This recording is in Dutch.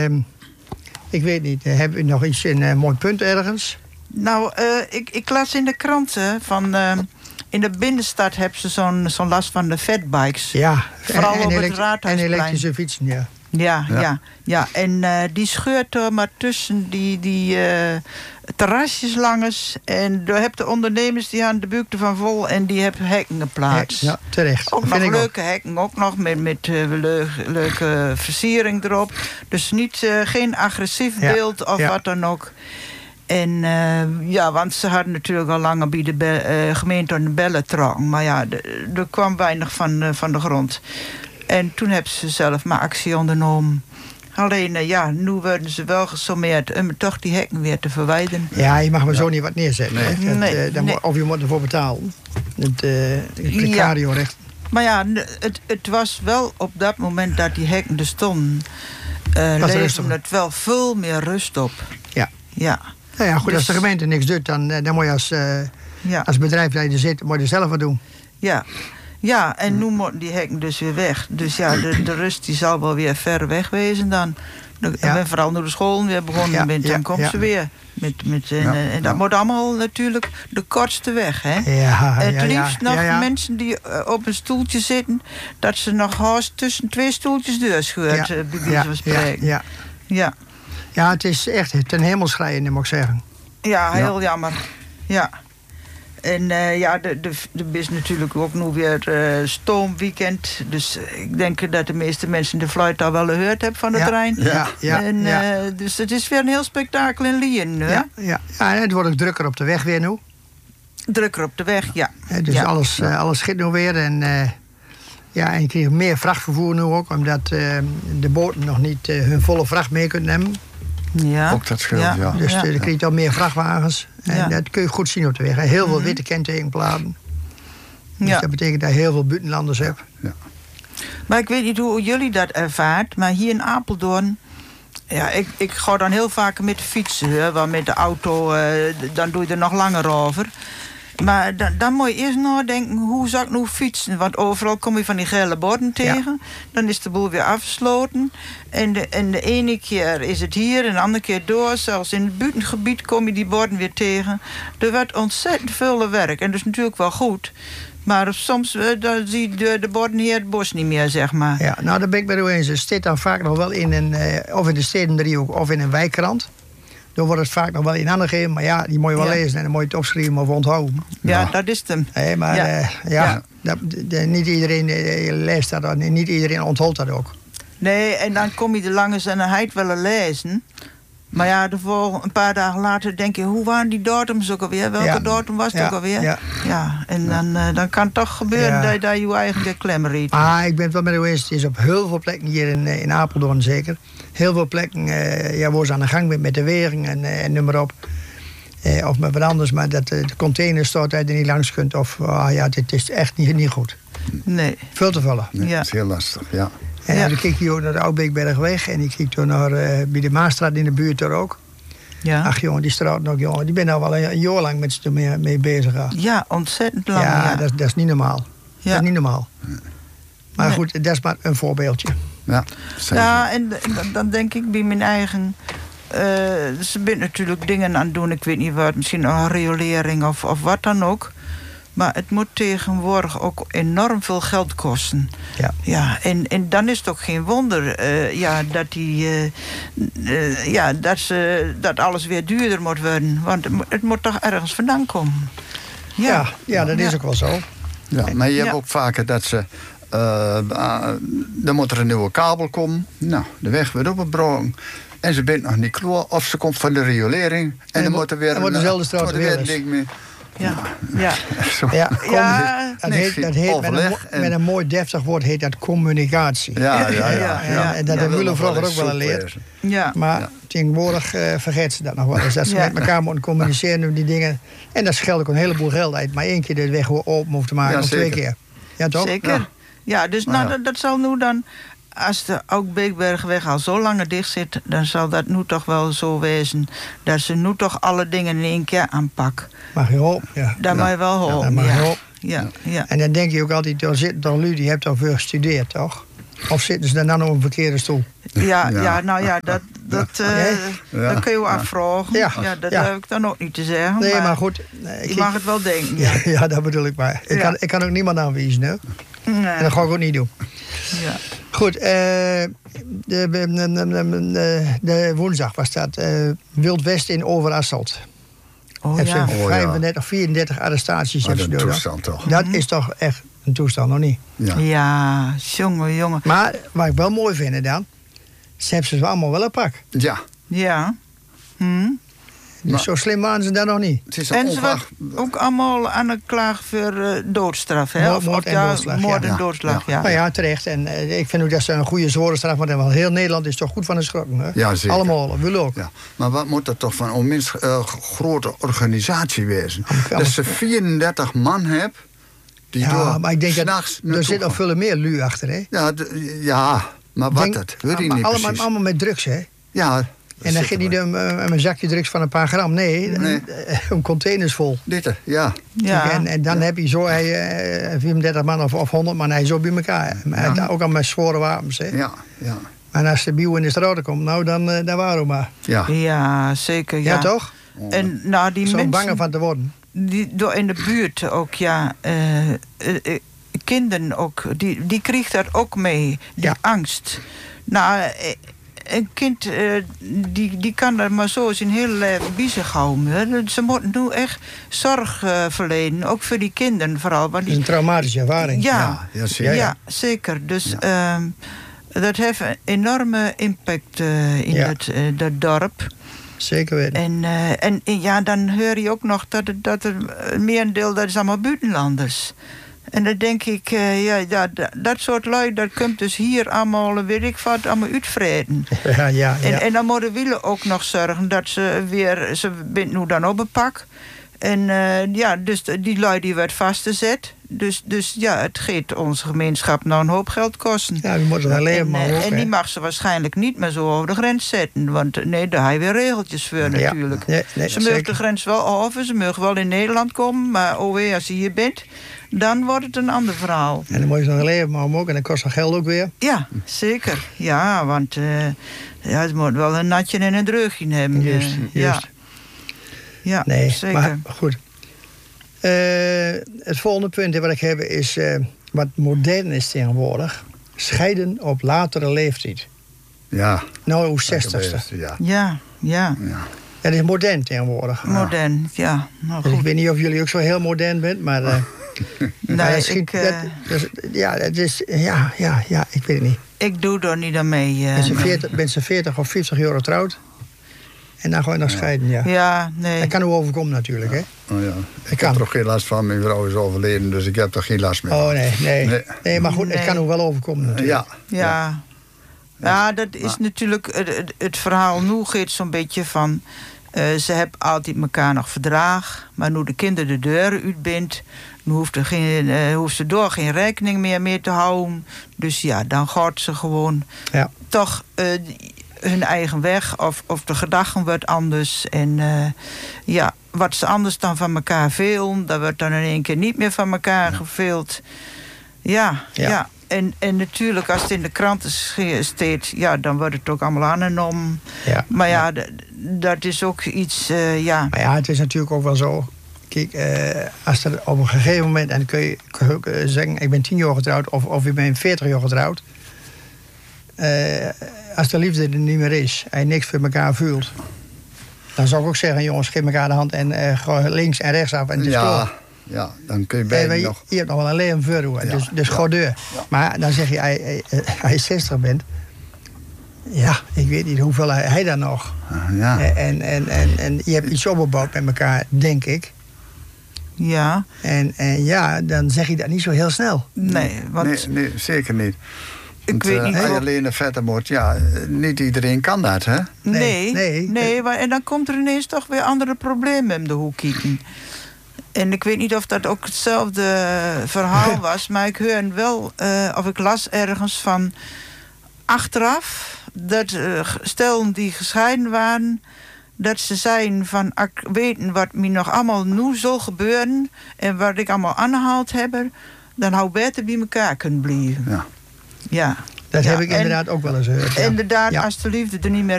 ik weet niet, hebben we nog iets een mooi punt ergens? Nou, ik las in de kranten van... in de binnenstad hebben ze zo'n last van de fatbikes. Ja, vooral op het Raadhuisplein. En elektrische fietsen, ja. Ja. En die scheurt er maar tussen die terrasjes langs. En daar heb de ondernemers die aan de buik ervan vol. En die hebben hekken geplaatst. Ja, terecht. Ook nog leuke hekken, ook nog met leuke versiering erop. Dus geen agressief beeld of wat dan ook. En want ze hadden natuurlijk al langer bij de gemeente aan de bellen trokken. Maar ja, er kwam weinig van de grond. En toen hebben ze zelf maar actie ondernomen. Alleen, nu worden ze wel gesommeerd om toch die hekken weer te verwijderen. Ja, je mag maar zo niet wat neerzetten. Nee. Of je moet ervoor betalen. Het precario-recht. Maar ja, het was wel op dat moment dat die hekken er stonden... leverde het wel veel meer rust op. Ja. Nou ja, goed, dus, als de gemeente niks doet, dan moet je als bedrijf dat je er zit, moet je zelf wat doen. Ja, en nu moeten die hekken dus weer weg. Dus ja, de rust die zal wel weer ver weg wezen dan. En vooral nu de school weer begonnen bent, dan komt ze weer. En dat moet allemaal natuurlijk de kortste weg, hè? Het liefst nog mensen die op een stoeltje zitten... dat ze nog haast tussen 2 stoeltjes deurscheurt, bij wijze van spreken. Ja, het is echt ten hemel schrijnend, moet ik zeggen. Ja, heel jammer. Ja. En er is natuurlijk ook nu weer stoomweekend. Dus ik denk dat de meeste mensen de fluit al wel gehoord hebben van de trein. Dus het is weer een heel spektakel in Lien. Ja, en het wordt ook drukker op de weg weer nu. Drukker op de weg, ja. Dus alles schiet nu weer. En je krijgt meer vrachtvervoer nu ook. Omdat de boten nog niet hun volle vracht mee kunnen nemen. Ja. Ook dat scheelt, Dus je krijgt al meer vrachtwagens. En dat kun je goed zien op de weg. Heel veel witte kentekenplaten. Dus dat betekent dat je heel veel buitenlanders hebt. Ja. Maar ik weet niet hoe jullie dat ervaart. Maar hier in Apeldoorn... Ja, ik ga dan heel vaak met de fietsen. Want met de auto, dan doe je er nog langer over. Maar dan moet je eerst nadenken, hoe zou ik nu fietsen? Want overal kom je van die gele borden tegen. Dan is de boel weer afgesloten. En de ene keer is het hier en de andere keer door. Zelfs in het buitengebied kom je die borden weer tegen. Er wordt ontzettend veel werk. En dat is natuurlijk wel goed. Maar soms dan zie je de borden hier het bos niet meer, zeg maar. Ja, nou, daar ben ik bij u eens. Het staat dan vaak nog wel in of in de stedendriehoek of in een wijkkrant. Dan wordt het vaak nog wel in handen gegeven. Maar die moet je wel lezen en dan moet je het opschrijven of onthouden. Ja, dat is het hem. Nee, maar niet iedereen leest dat en niet iedereen onthoudt dat ook. Nee, en dan kom je er langs en dan hij het willen lezen. Maar ja, een paar dagen later denk je, hoe waren die datums ook alweer? Welke datum was het ook alweer? En dan kan het toch gebeuren dat je eigen weer klem riet. Ik ben het wel met u eens. Het is op heel veel plekken hier in Apeldoorn zeker. Heel veel plekken waar ze aan de gang bent met de wering en noem maar op. Of met wat anders, maar dat de container staat dat je er niet langs kunt. Of dit is echt niet goed. Nee. Veel te vullen. Nee, dat is heel lastig, ja. En dan kijk je ook naar de Oudbeekbergweg. En ik kijk toen naar bij de Maasstraat in de buurt er ook. Ja. Ach jongen, die straat nog, jongen. Die ben al wel een jaar lang met ze mee bezig. Ja, ontzettend lang. Ja, dat is niet normaal. Ja. Dat is niet normaal. Maar goed, dat is maar een voorbeeldje. Ja, en dan denk ik bij mijn eigen... ze bent natuurlijk dingen aan het doen. Ik weet niet wat, misschien een riolering of wat dan ook. Maar het moet tegenwoordig ook enorm veel geld kosten. Ja, en dan is het ook geen wonder dat alles weer duurder moet worden. Want het moet toch ergens vandaan komen. Ja, dat is ook wel zo. Ja, maar je hebt ook vaker dat ze... dan moet er een nieuwe kabel komen. Nou, de weg wordt opgebroken. En ze bent nog niet klaar. Of ze komt van de riolering. En dan moet er weer dezelfde straat weer een ding mee. Dat heet met een mooi deftig woord heet dat communicatie. En dat hebben we vroeger ook wel geleerd. Maar tegenwoordig vergeet ze dat nog wel eens. Dat ze met elkaar moeten communiceren over die dingen. En dat scheelt ook een heleboel geld uit. Maar 1 keer de weg open hoeft te maken of 2 keer. Ja, toch? Zeker. Ja, dus dat zal nu dan... Als de Oudbeekbergweg al zo lang dicht zit... dan zal dat nu toch wel zo wezen... dat ze nu toch alle dingen in 1 keer aanpakken. Mag je hopen, ja. Dat mag je wel hopen, dat mag je hopen. Ja. En dan denk je ook altijd... er zitten toch lui die hebt al veel gestudeerd, toch? Of zitten ze dan op een verkeerde stoel? Ja, dat kun je wel afvragen. Ja, dat heb ik dan ook niet te zeggen. Nee, maar goed. Je mag het wel denken. Ja, dat bedoel ik maar. Ik kan ook niemand aanwijzen, hè? Nee. En dat ga ik ook niet doen. Ja. Goed, de woensdag was dat Wild West in Overasselt. Heeft ze 35 of 34 arrestaties. Wat een toestand toch? Dat is toch echt een toestand, nog niet? Ja, jongen. Maar wat ik wel mooi vind dan, ze hebben ze allemaal wel een pak. Ja. Ja. Dus zo slim waren ze daar nog niet. En ze waren ook allemaal aangeklaagd voor doodstraf, hè? Moord en doodslag. Moord en doodslag, ja. Nou ja, terecht. En ik vind ook dat ze een goede zware straf moeten hebben. Want heel Nederland is toch goed van de schrokken, hè? Ja, zeker. Allemaal, willen ook. Ja. Maar wat moet dat toch van een minst grote organisatie wezen? Dat ze 34 man hebben. Maar ik denk dat er zit nog veel meer lui achter, hè? Ja, maar wat dat? Weet ik niet allemaal met drugs, hè? Ja. En dan gaat niet een zakje drugs van een paar gram. Nee. Een containers vol. Dit, ja. En dan heb je zo 34 man of 100 man hij zo bij elkaar. Ook al met zware wapens, hè? Ja. En als de bio in de straat komt, nou, dan waren we maar. Ja, zeker, ja. Ja, toch? En nou, die mensen... Zo bang van te worden. Die door in de buurt ook, kinderen ook, die kreeg dat ook mee, die angst. Nou, een kind die kan er maar zo zijn hele leven bij zich houden. Ze moeten nu echt zorg verlenen, ook voor die kinderen vooral. Want een traumatische ervaring. Ja, zeker. Dus dat heeft een enorme impact in dat dorp. Zeker weten. En dan hoor je ook nog dat er een merendeel, dat is allemaal buitenlanders. En dan denk ik, dat soort lui, dat komt dus hier allemaal, weet ik wat, allemaal uitvreden. Ja. En dan moeten we ook nog zorgen dat ze bent nu dan op een pak. En dus die lui die werd vastgezet. Dus het gaat onze gemeenschap nou een hoop geld kosten. Ja, die moeten alleen maar ook. En die mag ze waarschijnlijk niet meer zo over de grens zetten. Want nee, daar heb je weer regeltjes voor natuurlijk. Nee, ze mogen de grens wel over, ze mogen wel in Nederland komen. Maar als je hier bent, dan wordt het een ander verhaal. En dan moet je nog leven maar ook. En dat kost nog geld ook weer. Ja, zeker. Ja, want het moet wel een natje en een dreugje hebben. Juist. Ja, nee, zeker. Maar goed. Het volgende punt wat ik heb is wat modern is tegenwoordig. Scheiden op latere leeftijd. Ja. Nou, hoe 60ste. Ja. Dat is modern tegenwoordig. Modern, ja. Nou, dus ik weet niet of jullie ook zo heel modern bent, maar... ik weet het niet. Ik doe er niet aan mee. Ben ze 40 of 50 jaar getrouwd? En dan ga je nog scheiden, Ja, nee. Dat kan u overkomen natuurlijk, hè? Oh ja. Ik heb er toch geen last van. Mijn vrouw is overleden, dus ik heb er geen last meer van. Oh, nee, maar goed, het kan u wel overkomen natuurlijk. Ja, dat is natuurlijk... Het verhaal nu gaat zo'n beetje van... ze hebben altijd elkaar nog verdragen. Maar nu de kinderen de deuren uitbindt... nu hoeft ze door geen rekening meer mee te houden. Dus ja, dan gaat ze gewoon... toch... hun eigen weg of de gedachten wordt anders. En wat ze anders dan van elkaar veelen... dat wordt dan in één keer niet meer van elkaar geveeld. Ja. En natuurlijk, als het in de kranten staat... dan wordt het ook allemaal aangenomen. Ja. Maar dat is ook iets... Maar ja, het is natuurlijk ook wel zo... Kijk, als er op een gegeven moment... en dan kun je ook zeggen... ik ben 10 jaar getrouwd of ik ben 40 jaar getrouwd... als de liefde er niet meer is... en je niks voor elkaar voelt... dan zou ik ook zeggen... jongens, geef elkaar de hand... en ga links en rechts af en het is klaar. Ja, dan kun je bijna nog... Je hebt nog wel een leven voor, dus ga deur. Ja. Maar dan zeg je, als je 60 bent... ja, ik weet niet hoeveel hij dan nog. Ja. En je hebt iets opgebouwd met elkaar, denk ik. Ja. En dan zeg je dat niet zo heel snel. Nee, want... Nee, zeker niet. Ik weet niet als je alleen vetter wordt, niet iedereen kan dat, hè? Nee, maar, en dan komt er ineens toch weer andere problemen om de hoek kijken. En ik weet niet of dat ook hetzelfde verhaal was... maar ik hoor wel, of ik las ergens van... achteraf, dat stellen die gescheiden waren... dat ze zijn van, weten wat me nog allemaal nu zal gebeuren... en wat ik allemaal aangehaald heb... dan hou beter bij elkaar kunnen blijven. Ja. Ja. Dat heb ik inderdaad ook wel eens gehoord. Inderdaad, als de liefde er niet meer